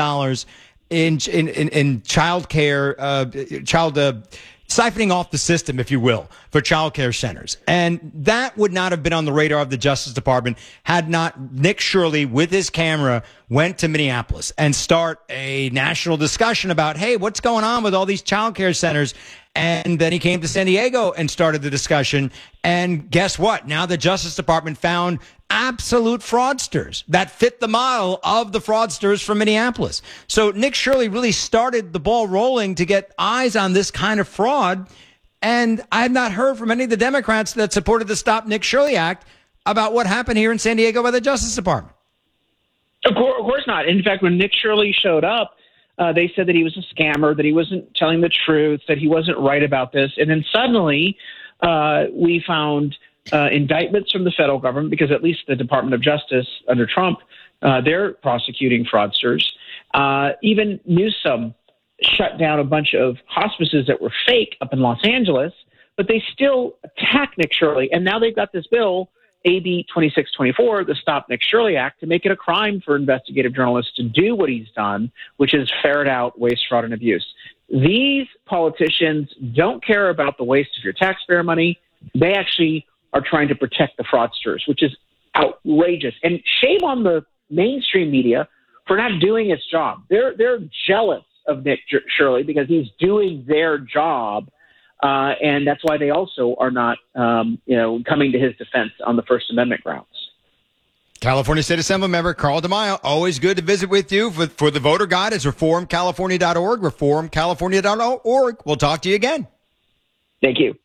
in child care, siphoning off the system, if you will, for child care centers. And that would not have been on the radar of the Justice Department had not Nick Shirley, with his camera, went to Minneapolis and start a national discussion about, hey, what's going on with all these child care centers? And then he came to San Diego and started the discussion. And guess what? Now the Justice Department found absolute fraudsters that fit the model of the fraudsters from Minneapolis. So Nick Shirley really started the ball rolling to get eyes on this kind of fraud. And I have not heard from any of the Democrats that supported the Stop Nick Shirley Act about what happened here in San Diego by the Justice Department. Of course not. In fact, when Nick Shirley showed up, they said that he was a scammer, that he wasn't telling the truth, that he wasn't right about this. And then suddenly we found indictments from the federal government, because at least the Department of Justice under Trump, they're prosecuting fraudsters. Even Newsom shut down a bunch of hospices that were fake up in Los Angeles, but they still attack Nick Shirley. And now they've got this bill, AB 2624, the Stop Nick Shirley Act, to make it a crime for investigative journalists to do what he's done, which is ferret out waste, fraud, and abuse. These politicians don't care about the waste of your taxpayer money. They actually are trying to protect the fraudsters, which is outrageous. And shame on the mainstream media for not doing its job. They're jealous of Nick Shirley because he's doing their job. And that's why they also are not, coming to his defense on the First Amendment grounds. California State Assembly member Carl DeMaio, always good to visit with you. For the voter guide, it's reformcalifornia.org, reformcalifornia.org. We'll talk to you again. Thank you.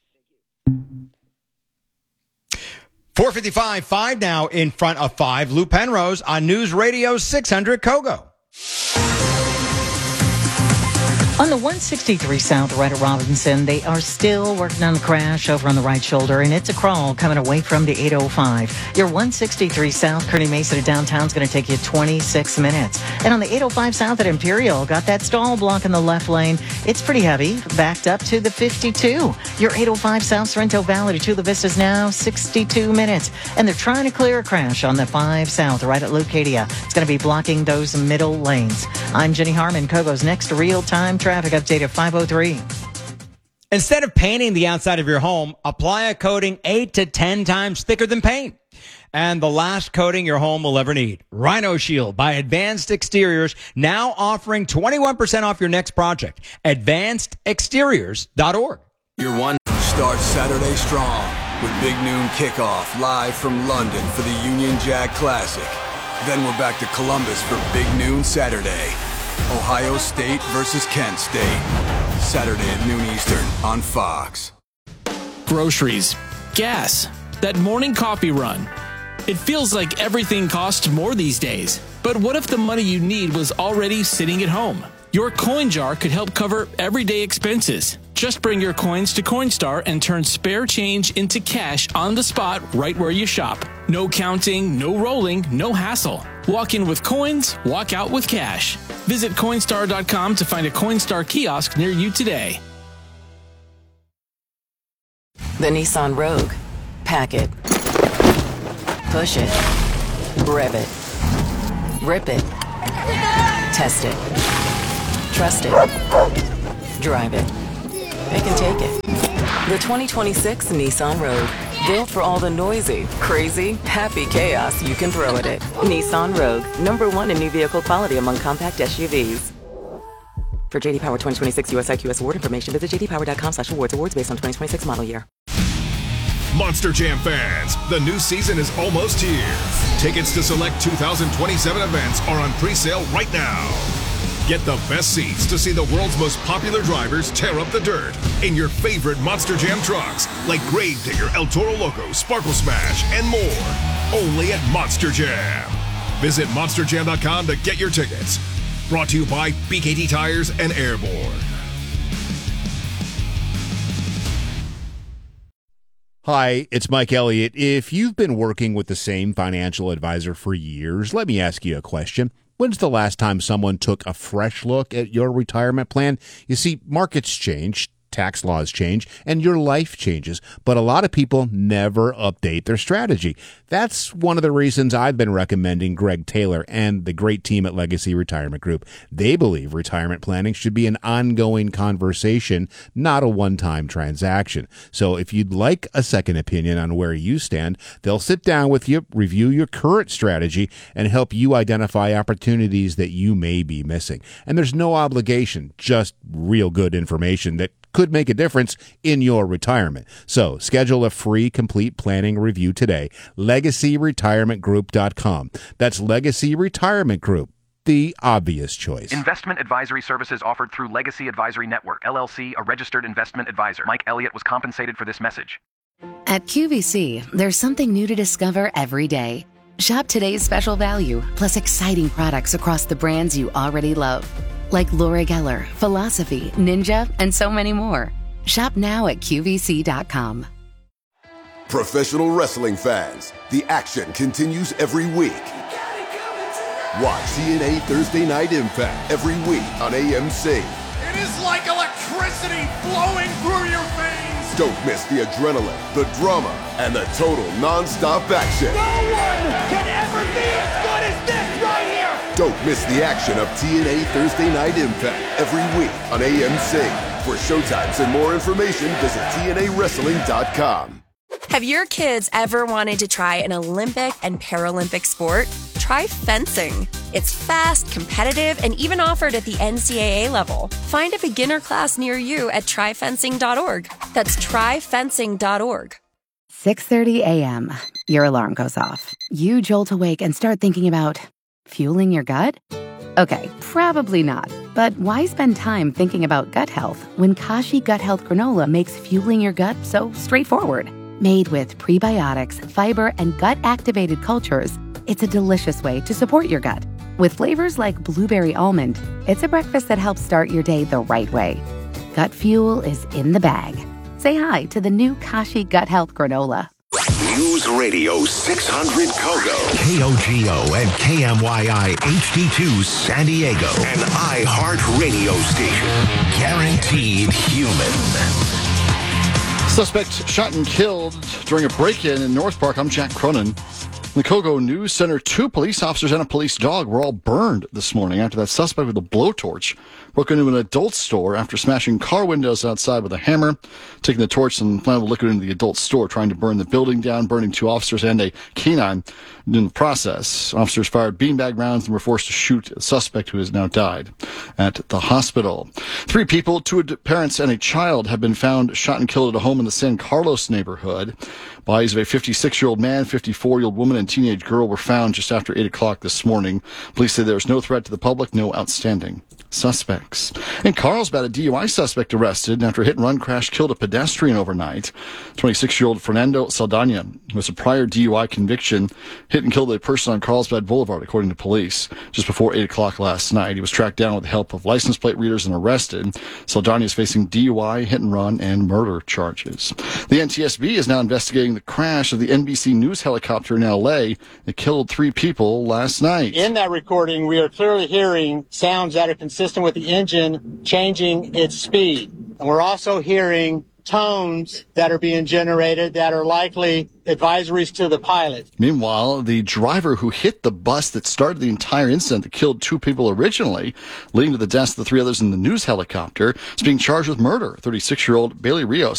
4:55, 5 now in front of 5. Lou Penrose on News Radio 600 Kogo. On the 163 South, right at Robinson, they are still working on the crash over on the right shoulder, and it's a crawl coming away from the 805. Your 163 South, Kearny Mesa to downtown is going to take you 26 minutes. And on the 805 South at Imperial, got that stall block in the left lane. It's pretty heavy, backed up to the 52. Your 805 South, Sorrento Valley to Chula Vista is now 62 minutes. And they're trying to clear a crash on the 5 South, right at Lucadia. It's going to be blocking those middle lanes. I'm Jenny Harmon, Kogo's next real-time traffic update at 5:03. Instead of painting the outside of your home, apply a coating 8 to 10 times thicker than paint. And the last coating your home will ever need. Rhino Shield by Advanced Exteriors, now offering 21% off your next project. AdvancedExteriors.org. Your one starts Saturday strong with Big Noon Kickoff live from London for the Union Jack Classic. Then we're back to Columbus for Big Noon Saturday. Ohio State versus Kent State. Saturday at noon Eastern on Fox. Groceries, gas, that morning coffee run. It feels like everything costs more these days. But what if the money you need was already sitting at home? Your coin jar could help cover everyday expenses. Just bring your coins to Coinstar and turn spare change into cash on the spot right where you shop. No counting, no rolling, no hassle. Walk in with coins, walk out with cash. Visit Coinstar.com to find a Coinstar kiosk near you today. The Nissan Rogue. Pack it. Push it. Rev it. Rip it. Test it. Trust it. Drive it. They can take it. The 2026 Nissan Rogue. Built for all the noisy, crazy, happy chaos you can throw at it. Nissan Rogue. #1 in new vehicle quality among compact SUVs. For JD Power 2026 US IQS award information, visit jdpower.com/awards. Awards based on 2026 model year. Monster Jam fans, the new season is almost here. Tickets to select 2027 events are on pre-sale right now. Get the best seats to see the world's most popular drivers tear up the dirt in your favorite Monster Jam trucks like Gravedigger, El Toro Loco, Sparkle Smash, and more. Only at Monster Jam. Visit monsterjam.com to get your tickets. Brought to you by BKT Tires and Airborne. Hi, it's Mike Elliott. If you've been working with the same financial advisor for years, let me ask you a question. When's the last time someone took a fresh look at your retirement plan? You see, markets change, tax laws change, and your life changes, but a lot of people never update their strategy. That's one of the reasons I've been recommending Greg Taylor and the great team at Legacy Retirement Group. They believe retirement planning should be an ongoing conversation, not a one-time transaction. So if you'd like a second opinion on where you stand, they'll sit down with you, review your current strategy, and help you identify opportunities that you may be missing. And there's no obligation, just real good information that could make a difference in your retirement. So schedule a free complete planning review today. LegacyRetirementGroup.com. That's Legacy Retirement Group, the obvious choice. Investment advisory services offered through Legacy Advisory Network, LLC, a registered investment advisor. Mike Elliott was compensated for this message. At QVC, there's something new to discover every day. Shop today's special value, plus exciting products across the brands you already love. Like Laura Geller, Philosophy, Ninja, and so many more. Shop now at QVC.com. Professional wrestling fans, the action continues every week. Watch TNA Thursday Night Impact every week on AMC. It is like electricity flowing through your veins. Don't miss the adrenaline, the drama, and the total non-stop action. No one can ever be as good as this right here. Don't miss the action of TNA Thursday Night Impact every week on AMC. For showtimes and more information, visit TNAWrestling.com. Have your kids ever wanted to try an Olympic and Paralympic sport? Try fencing. It's fast, competitive, and even offered at the NCAA level. Find a beginner class near you at tryfencing.org. That's tryfencing.org. 6:30 a.m. Your alarm goes off. You jolt awake and start thinking about fueling your gut? Okay, probably not. But why spend time thinking about gut health when Kashi Gut Health Granola makes fueling your gut so straightforward? Made with prebiotics, fiber, and gut-activated cultures, it's a delicious way to support your gut. With flavors like blueberry almond, it's a breakfast that helps start your day the right way. Gut fuel is in the bag. Say hi to the new Kashi Gut Health Granola. News Radio 600 Kogo, KOGO and KMYI HD2 San Diego, an iHeart radio station. Guaranteed human. Suspect shot and killed during a break-in in North Park. I'm Jack Cronin. In the Kogo News Center, 2 police officers and a police dog were all burned this morning after that suspect with a blowtorch broke into an adult store after smashing car windows outside with a hammer, taking the torch and flammable liquid into the adult store, trying to burn the building down, burning 2 officers and a canine in the process. Officers fired beanbag rounds and were forced to shoot a suspect who has now died at the hospital. 3 people, 2 parents and a child, have been found shot and killed at a home in the San Carlos neighborhood. Bodies of a 56-year-old man, 54-year-old woman, and teenage girl were found just after 8 o'clock this morning. Police say there was no threat to the public, no outstanding suspects. suspects. In Carlsbad, a DUI suspect arrested after a hit-and-run crash killed a pedestrian overnight. 26-year-old Fernando Saldana, who has a prior DUI conviction, hit and killed a person on Carlsbad Boulevard, according to police. Just before 8 o'clock last night, he was tracked down with the help of license plate readers and arrested. Saldana is facing DUI, hit-and-run, and murder charges. The NTSB is now investigating the crash of the NBC News helicopter in L.A. that killed 3 people last night. In that recording, we are clearly hearing sounds that are consistent with the engine changing its speed. And we're also hearing tones that are being generated that are likely advisories to the pilot. Meanwhile, the driver who hit the bus that started the entire incident that killed 2 people originally, leading to the deaths of the 3 others in the news helicopter, is being charged with murder. 36-year-old Bailey Rios